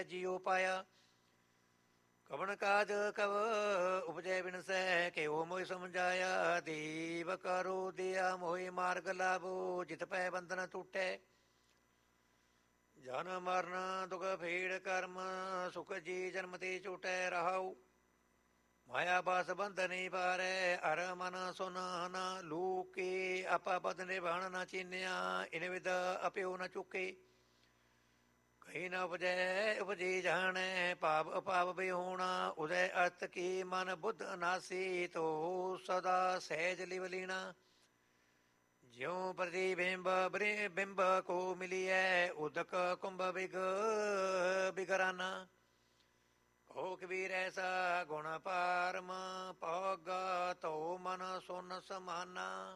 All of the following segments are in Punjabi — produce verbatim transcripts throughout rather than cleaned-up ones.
ਜਿਉ ਪਾਇਆ। ਕਵਣ ਕਾਜ ਕਵ ਉਪਜੈ ਬਿਨਸੈ ਕਿਉ ਮੋਇ ਸਮਝਾਇਆ। ਦੀਵ ਕਰੋ ਦਿਆ ਮੋਹਿ ਮਾਰਗ ਲਾਭੋ ਜਿਤ ਪੈ ਬੰਧਨ ਟੂਟੈ। ਜਨ ਮਰਨ ਦੁਖ ਭੀੜ ਕਰਮ ਸੁਖ ਜੀ ਜਨਮ ਤੇ ਝੂਟੈ ਰਹਾਉ। ਮਾਇਆ ਬਾਸ ਬੰਧਨੀ ਪਾਰੈ ਅਰ ਮਨ ਸੁਨਾਨ ਲੂਕੇ ਆਪਾ ਪਦ ਨਿਭਾਣ ਨਾ ਚੀਨਿਆ। ਇਨ ਵਿਦ ਅਪਿਓ ਨ ਚੁੱਕੇ ਕਹੀ ਨ ਉਪਜੈ ਉਪਜੀ ਜਾਣੈ। ਭਾਵ ਅਭਾਵ ਵਿਹੂਣਾ ਉਦੈ ਅਰਥ ਕੀ ਮਨ ਬੁੱਧ ਨਾਸੀ ਤੋ ਸਦਾ ਸਹਿਜ ਲਿਵ ਲੀਣਾ। ਜਿਉ ਪ੍ਰਤੀਬਿੰਬ ਬਿੰਬ ਕੋ ਮਿਲੀਐ ਉਦਕ ਕੁੰਭ ਬਿਗ ਬਿਗਰਾਨਾ। ਕਹੋ ਕਬੀਰ ਐਸਾ ਗੁਣ ਪਾਰਮ ਪਗ ਤੋ ਮਨ ਸੁਨ ਸਮਾਨਾ।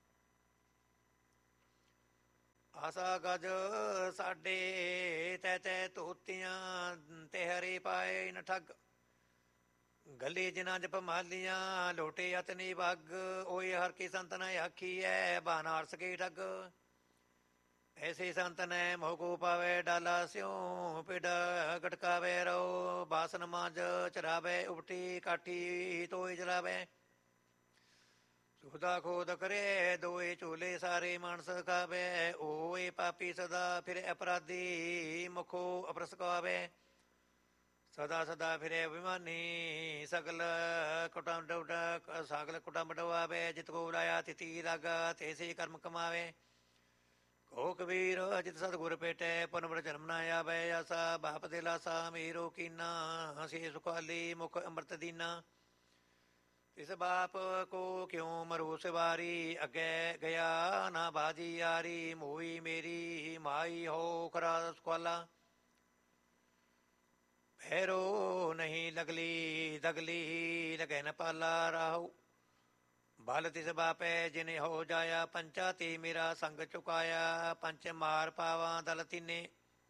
ਆਸਾ ਗਜ ਸਾਡੇ ਤੈ ਤੈ ਧੋਤੀਆਂ ਤੇ ਹਰੀ ਪਾਏ ਨ ਠੱਗ। ਗਲੀ ਜਿਨਾ ਜਪ ਮਾਲੀਆਂ ਲੋਟੇ ਅਤਨੀ ਵਗ। ਓਏ ਹਰ ਕੀ ਸੰਤ ਨ ਆਖੀਐ ਬਾਨਾਰਸ ਕੀ ਠੱਗ। ਐਸੇ ਸੰਤ ਨੇ ਮੋਹ ਕੋ ਪਾਵੇ ਡਾਲਾ ਸਿਉ ਪਿਡ ਗਟਕਾਵੇ ਰੋ। ਬਾਸਨ ਮਾਂਜ ਚਰਾਵੇ ਉਪਟੀ ਕਾਠੀ ਤੋਏ ਜਲਾਵੇ। ਸੁਦਾ ਖੋਦ ਕਰੇ ਦੋਏ ਝੂਲੇ ਸਾਰੇ ਮਾਨਸ ਖਾਵੇ। ਓਏ ਪਾਪੀ ਸਦਾ ਫਿਰ ਅਪਰਾਧੀ ਮੁਖੋ ਅਪਰਸ ਖਾਵੇ। ਸਦਾ ਸਦਾ ਫਿਰੇ ਅਭਿਮਾਨੀ ਸਗਲ ਕੁਟੰਬ ਸਗਲ ਕੁਟੰਬ ਡਵਾਵੇ। ਜਿਤ ਕੋ ਲਾਇਆ ਤਿਤੀ ਲਾਗਾ ਤੈਸੇ ਕਰਮ ਕਮਾਵੇ। ਕਹੋ ਕਬੀਰ ਜਿਤ ਸਤਿਗੁਰ ਭੇਟੈ ਪੁਨਰ ਜਨਮ ਨਾ ਆਵੇ। ਆਸਾ ਬਾਪ ਦਿਲਾਸਾ ਮੇਰੋ ਕੀਨਾ ਹਸੀ ਸੁਖਾਲੀ ਮੁਖ ਅੰਮ੍ਰਿਤ ਦੀਨਾ। ਇਸ ਬਾਪ ਕੋ ਕਿਉ ਮਰੋ ਸਵਾਰੀ ਅੱਗੇ ਗਿਆ ਨਾ ਬਾਜੀ ਯਾਰੀ। ਮੋਈ ਮੇਰੀ ਮਾਈ ਹੋ ਖਰਾ ਸੁਖਾਲਾ। ਭੈਰੋ ਨਹੀਂ ਲਗਲੀ ਦਗਲੀ ਲਗੈ ਨ ਪਾਲਾ ਰਾਹੂ। ਬਲ ਤਿਸ ਬਾਪੈ ਜਿਨ ਹੋ ਜਾਇਆ ਪੰਚਾ ਤੇ ਮੇਰਾ ਸੰਗ ਚੁਕਾਇਆ। ਪੰਚ ਮਾਰ ਪਾਵਾਂ ਦਲ ਤਿੰਨੇ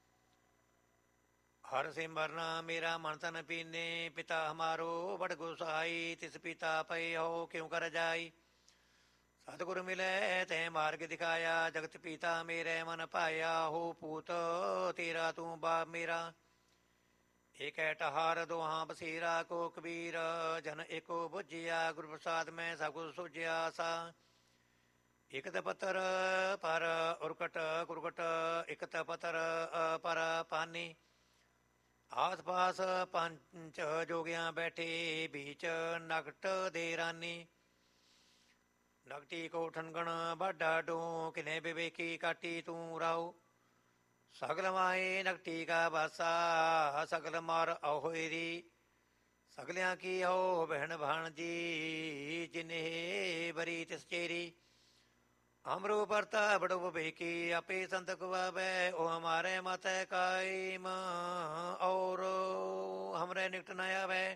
ਹਰ ਸਿਮਰਨਾ ਮੇਰਾ ਮਨ ਤਨ ਪੀਨੇ। ਪਿਤਾ ਹਮਾਰੋ ਬੜ ਗੁਸਾਈ ਤਿਸ ਪਿਤਾ ਪਏ ਹੋ ਕਿਉ ਕਰ ਜਾਈ। ਸਤਿਗੁਰ ਮਿਲੈ ਤੈ ਮਾਰਗ ਦਿਖਾਇਆ ਜਗਤ ਪਿਤਾ ਮੇਰੇ ਮਨ ਭਾਇਆ। ਹੋ ਪੂਤ ਤੇਰਾ ਤੂੰ ਬਾਪ ਮੇਰਾ ਏਕੈ ਟਹਾਰ ਦੋਹਾਂ ਬਸੇਰਾ। ਕੋ ਕਬੀਰ ਜਨ ਏਕੋ ਬੁਝਿਆ ਗੁਰ ਪ੍ਰਸਾਦ ਮੈਂ ਸਭ ਕੁਝ ਸੁਝਿਆ ਸਾ। ਇਕ ਤ ਪੱਤਰ ਪਰ ਉਰਕਟ ਕੁਰਕਟ ਇਕ ਤ ਪੱਤਰ ਪਰ ਪਾਨੀ। ਆਸ ਪਾਸ ਪੰਚ ਜੋਗਿਆਂ ਬੈਠੇ ਬੀਚ ਨਗਟ ਦੇ ਰਾਨੀ। ਨਗਟੀ ਕੋ ਠਨਗਣ ਬਾਡਾ ਡੂੰ ਕਿਨੇ ਵਿਵੇਕੀ ਕਾਟੀ ਤੂੰ ਰਾਉ। ਸਗਲ ਮਾਏ ਨਗਟੀ ਕਾ ਬਾਸਾ ਸਗਲ ਮਾਰ ਅਹੋਇਰੀ। ਸਗਲਿਆਂ ਕੀ ਹੋ ਬਹਿਣ ਭਾਣਜੀ ਜਿਨੇ ਬਰੀ ਤਿਸ ਚੇਰੀ। ਅਮਰੋ ਪਰਤਾ ਬੜੋ ਵਿਵੇਕੀ ਆਪੇ ਸੰਤ ਖਵਾਵੇ। ਉਹ ਹਮਾਰੇ ਮਾਤੇ ਕਾਇਮ ਔਰ ਹਮਰੇ ਨਿਕਟ ਨ ਆਵੇ।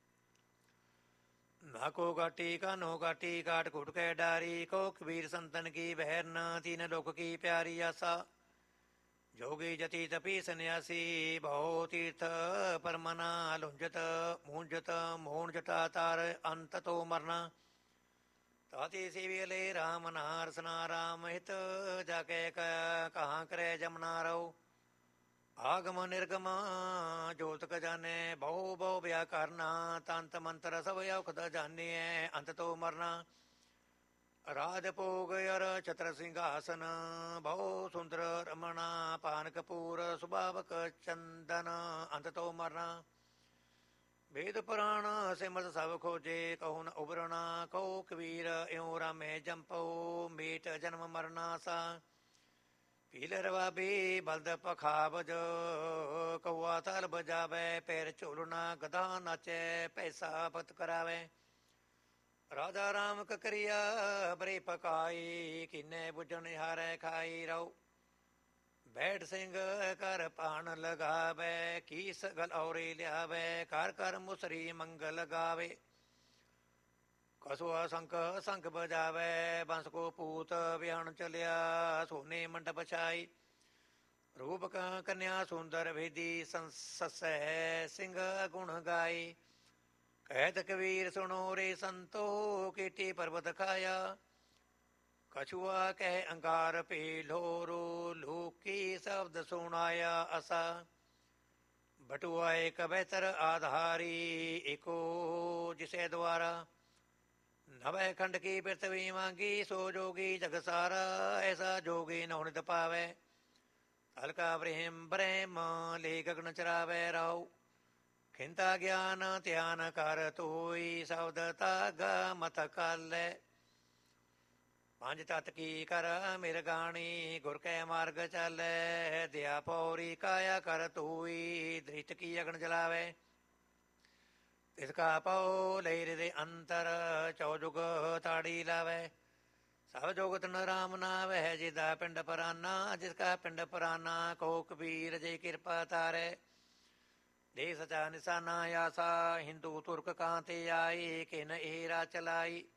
ਨਾ ਕੋ ਕਾਟੀ ਕਾਨੋ ਕਾਟੀ ਕਾਟ ਕੁਟ ਕੇ ਡਾਰੀ। ਕੋ ਕਬੀਰ ਸੰਤਨ ਕੀ ਬਹਿਰਨ ਤੀਨ ਲੋਕ ਕੀ ਪਿਆਰੀ ਆਸਾ। ਜੋਗੀ ਜਤੀ ਤਪੀ ਸੰਨਿਆਸੀ ਬਹੁ ਤੀਰਥ ਪਰਮਨਾ। ਲੁੰਜਤ ਮੂੰਜਤ ਮੋਹਨ ਜਟਾ ਤਾਰ ਅੰਤ ਤੋ ਮਰਨਾ। ਤਾਤੀ ਸੇਵੀਲੇ ਰਾਮ ਨਾਰ ਸਨਾ ਰਾਮ ਹਿਤ ਜਾ ਕੇ ਕਹਾਂ ਕਰੇ ਜਮਨਾ ਰਹੁ। ਆਗਮ ਨਿਰਗਮ ਜੋਤ ਖਜ਼ਾਨੇ ਬਹੁ ਬਹੁ ਵਿਆ ਕਰਨਾ। ਤੰਤ ਮੰਤਰ ਸਭ ਔਖਦ ਜਾਨੀਐ ਅੰਤ ਤੋ ਮਰਨਾ। ਰਾਜ ਭੋਗ ਅਰ ਛਤਰ ਸਿੰਘਾਸਨ ਬਹੁ ਸੁੰਦਰ ਰਮਣਾ। ਪਾਨ ਕਪੂਰ ਸੁਭਾਵਕ ਚੰਦਨ ਅੰਤ ਤੋ ਮਰਨਾ। ਵੇਦ ਪੁਰਾਣ ਸਿਮਰਤ ਸਭ ਖੋਜੇ ਕਹੋ ਨ ਉਬਰਣਾ। ਕਹੋ ਕਬੀਰ ਇਉ ਰਾਮੇ ਜੰਪਉ ਮੀਟ ਜਨਮ ਮਰਨਾ ਸਾ। ਪੀਲ ਰਵਾਬੀ ਬਲਦ ਪਖਾਵਜ ਕौआ ਤਾਲ ਬਜਾਵੇ। ਪੈਰ ਝੋਲਣਾ ਗਧਾ ਨਾਚੈ ਪੈਸਾ ਭਗਤ ਕਰਾਵੇ। ਰਾਜਾ ਰਾਮ ਕਕਰੀਆ ਬਰੇ ਪਕਾਈ ਕਿੰਨੇ ਬੁੱਝਣ ਹਾਰੈ ਖਾਈ ਰਹੁ। ਬੈਠ ਸਿੰਘ ਕਰ ਪਾਣ ਲਗਾਵੇ ਕੀ ਸਗਲ ਔਰੇ ਲਿਆਵੇ। ਕਰ ਕਰ ਮੁਸਰੀ ਮੰਗਲ ਗਾਵੇ ਕਸੁਆ ਸੰਖ ਸੰਖ ਬਜਾਵੇ। ਬੰਸ ਕੋ ਪੂਤ ਵਿਆਣ ਚਲਿਆ ਸੋਨੇ ਮੰਡਪ ਛਾਈ। ਰੂਪ ਕੰਨਿਆ ਸੁੰਦਰ ਭੇਦੀ ਸੱਸੈ ਸਿੰਘ ਗੁਣ ਗਾਈ। ਕਹਿਤ ਕਬੀਰ ਸੁਣੋ ਰੇ ਸੰਤੋ ਕੀਟੀ ਪਰਬਤ ਖਾਇਆ। ਕਛੁਆ ਕਹਿ ਅੰਗਾਰ ਭੇ ਲੋਰੋ ਲੋਕੀ ਸ਼ਬਦ ਸੁਣਾਇਆ ਅਸਾ। बटुआ एक बेहतर आधारी एको जिसे द्वारा नवै खंड की पृथ्वी मांगी सो जोगी जग सारा ऐसा जोगी न नित पावे हल्का ब्रह्म ब्रह्म ले गगन चरावे राव खिंता ज्ञान ध्यान कर तोई शब्द तागा मत काल पंज तत् की कर मिरगाणी गुर कै मार्ग चालै दया पौरी काया कर तोई धृत की अगन जलावे तिसका पौ लई हृदय अंतर चौजुग ताड़ी लावे सब जोगत न राम नाम है जिदा पिंड पराना जिसका पिंड पराना को कबीर जय कृपा तारे दे सचा निशाना यासा हिंदू तुर्क कांते आई किन एरा चलाई